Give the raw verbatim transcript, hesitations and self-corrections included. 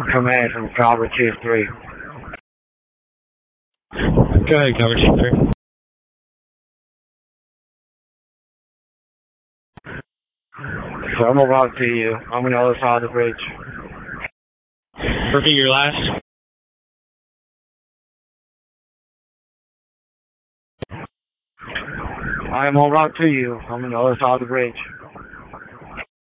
Command from Calvert two three. Go ahead, Calvert two three. So I'm about to you. I'm on the other side of the bridge. Repeat your last. I am en route to you. I'm on the other side of the bridge.